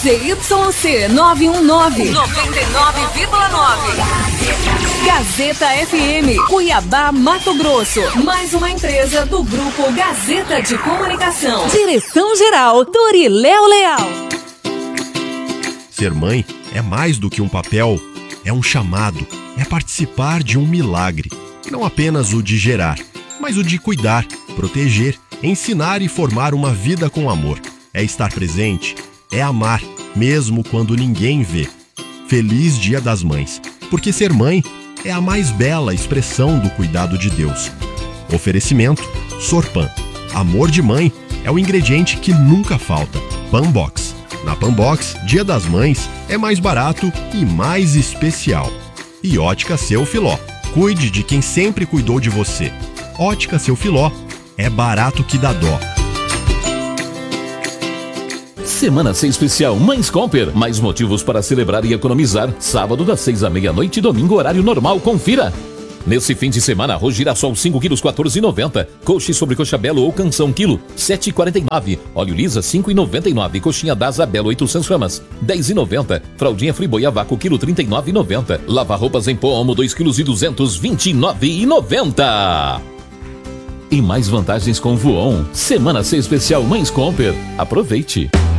ZYC 919, 99,9. Gazeta FM, Cuiabá, Mato Grosso. Mais uma empresa do Grupo Gazeta de Comunicação. Direção-geral, Doriléo Leal. Ser mãe é mais do que um papel, é um chamado, é participar de um milagre. Não apenas o de gerar, mas o de cuidar, proteger, ensinar e formar uma vida com amor. É estar presente, é amar, mesmo quando ninguém vê. Feliz Dia das Mães, porque ser mãe é a mais bela expressão do cuidado de Deus. Oferecimento Sorpan. Amor de mãe é o ingrediente que nunca falta. Panbox. Na Panbox, Dia das Mães é mais barato e mais especial. E Ótica Seu Filó. Cuide de quem sempre cuidou de você. Ótica Seu Filó. É barato que dá dó. Semana C especial Mães Comper. Mais motivos para celebrar e economizar. Sábado das 6 à meia-noite e domingo horário normal. Confira. Nesse fim de semana, arroz girassol 5 quilos 14,90. Coxa e sobrecoxa Belo ou canção quilo 7,49. Óleo lisa 5,99. Coxinha Daza Belo 800 gramas 10,90. Fraldinha Friboi a vácuo quilo 39,90. Lava roupas em pó Omo 2 quilos e 229,90. E mais vantagens com Voon. Semana C especial Mães Comper. Aproveite.